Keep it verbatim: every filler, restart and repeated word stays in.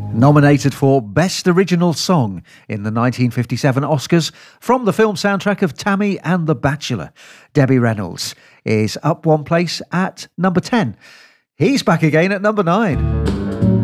Nominated for Best Original Song in the nineteen fifty-seven Oscars from the film soundtrack of Tammy and the Bachelor. Debbie Reynolds is up one place at number ten. He's back again at number nine.